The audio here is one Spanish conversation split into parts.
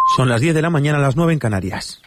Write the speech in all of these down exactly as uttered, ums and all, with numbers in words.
Son las diez de la mañana, las nueve en Canarias.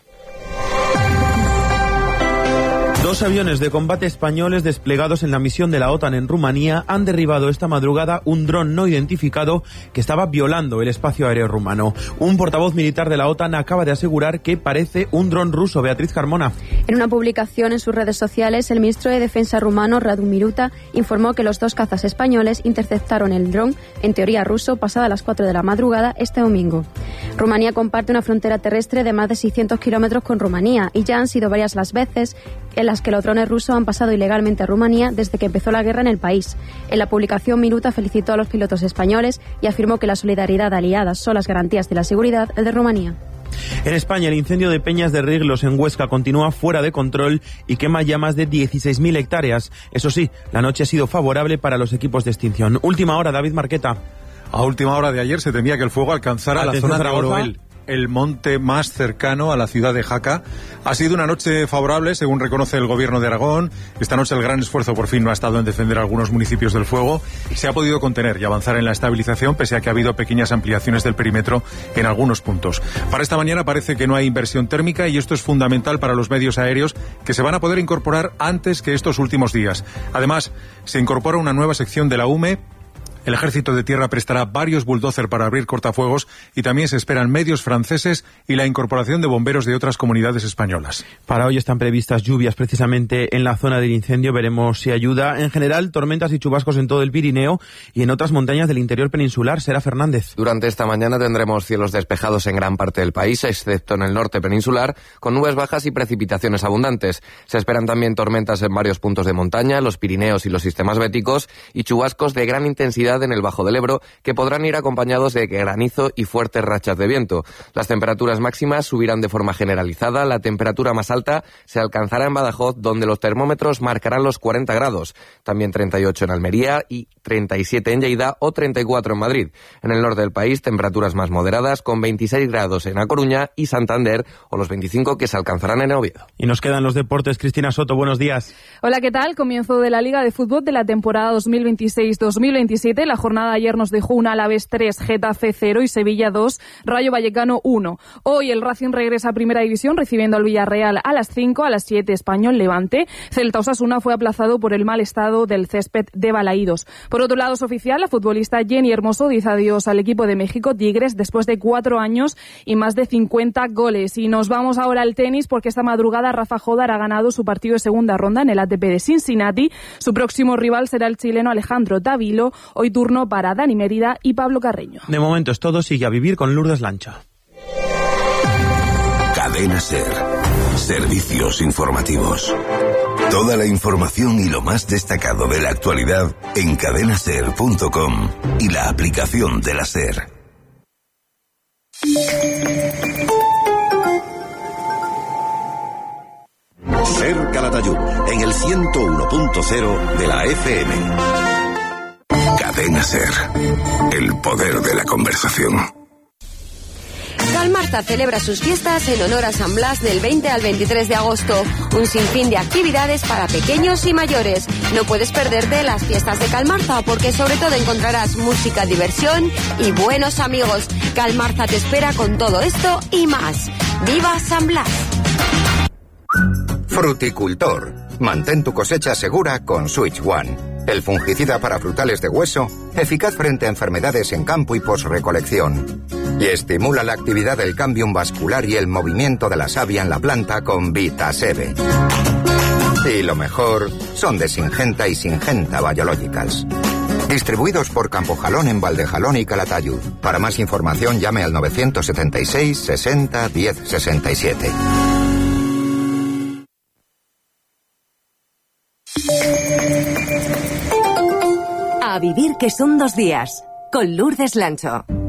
Dos aviones de combate españoles desplegados en la misión de la OTAN en Rumanía han derribado esta madrugada un dron no identificado que estaba violando el espacio aéreo rumano. Un portavoz militar de la OTAN acaba de asegurar que parece un dron ruso. Beatriz Carmona. En una publicación en sus redes sociales, el ministro de Defensa rumano, Radu Miruta, informó que los dos cazas españoles interceptaron el dron, en teoría ruso, pasada las cuatro de la madrugada este domingo. Rumanía comparte una frontera terrestre de más de seiscientos kilómetros con Rumanía y ya han sido varias las veces en las que los drones rusos han pasado ilegalmente a Rumanía desde que empezó la guerra en el país. En la publicación, Miruta felicitó a los pilotos españoles y afirmó que la solidaridad aliada son las garantías de la seguridad de Rumanía. En España, el incendio de Peñas de Riglos en Huesca continúa fuera de control y quema ya más de dieciséis mil hectáreas. Eso sí, la noche ha sido favorable para los equipos de extinción. Última hora, David Marqueta. A última hora de ayer se temía que el fuego alcanzara la zona de Oroel, el monte más cercano a la ciudad de Jaca. Ha sido una noche favorable, según reconoce el gobierno de Aragón. Esta noche el gran esfuerzo por fin no ha estado en defender a algunos municipios del fuego. Se ha podido contener y avanzar en la estabilización, pese a que ha habido pequeñas ampliaciones del perímetro en algunos puntos. Para esta mañana parece que no hay inversión térmica y esto es fundamental para los medios aéreos, que se van a poder incorporar antes que estos últimos días. Además, se incorpora una nueva sección de la U M E. El Ejército de Tierra prestará varios bulldozer para abrir cortafuegos y también se esperan medios franceses y la incorporación de bomberos de otras comunidades españolas. Para hoy están previstas lluvias precisamente en la zona del incendio. Veremos si ayuda. En general, tormentas y chubascos en todo el Pirineo y en otras montañas del interior peninsular. Sara Fernández. Durante esta mañana tendremos cielos despejados en gran parte del país, excepto en el norte peninsular, con nubes bajas y precipitaciones abundantes. Se esperan también tormentas en varios puntos de montaña, los Pirineos y los sistemas béticos, y chubascos de gran intensidad en el Bajo del Ebro, que podrán ir acompañados de granizo y fuertes rachas de viento. Las temperaturas máximas subirán de forma generalizada. La temperatura más alta se alcanzará en Badajoz, donde los termómetros marcarán los cuarenta grados. También treinta y ocho en Almería y treinta y siete en Lleida o treinta y cuatro en Madrid. En el norte del país, temperaturas más moderadas, con veintiséis grados en A Coruña y Santander, o los veinticinco que se alcanzarán en Oviedo. Y nos quedan los deportes. Cristina Soto, buenos días. Hola, ¿qué tal? Comienzo de la Liga de Fútbol de la temporada dos mil veintiséis dos mil veintisiete. La jornada de ayer nos dejó un Alavés tres, Getafe cero y Sevilla dos, Rayo Vallecano uno. Hoy el Racing regresa a Primera División recibiendo al Villarreal a las cinco, a las siete Español Levante. Celta Osasuna fue aplazado por el mal estado del césped de Balaídos. Por otro lado, es oficial, la futbolista Jenny Hermoso dice adiós al equipo de México Tigres después de cuatro años y más de cincuenta goles. Y nos vamos ahora al tenis, porque esta madrugada Rafa Jodar ha ganado su partido de segunda ronda en el A T P de Cincinnati. Su próximo rival será el chileno Alejandro Davilo. Hoy turno para Dani Mérida y Pablo Carreño. De momento es todo. Sigue a vivir con Lourdes Lancha. Cadena SER. Servicios informativos. Toda la información y lo más destacado de la actualidad en cadena ser punto com y la aplicación de la SER. SER Calatayud, en el ciento uno punto cero de la F M. Cadena SER, el poder de la conversación. Calmarza celebra sus fiestas en honor a San Blas del veinte al veintitrés de agosto. Un sinfín de actividades para pequeños y mayores. No puedes perderte las fiestas de Calmarza, porque sobre todo encontrarás música, diversión y buenos amigos. Calmarza te espera con todo esto y más. ¡Viva San Blas! Fruticultor. Mantén tu cosecha segura con Switch One. El fungicida para frutales de hueso, eficaz frente a enfermedades en campo y posrecolección. Y estimula la actividad del cambium vascular y el movimiento de la savia en la planta con Vitaseve. Y lo mejor, son de Syngenta y Syngenta Biologicals. Distribuidos por Campojalón en Valdejalón y Calatayud. Para más información llame al novecientos setenta y seis sesenta diez sesenta y siete. A vivir, que son dos días, con Lourdes Lancho.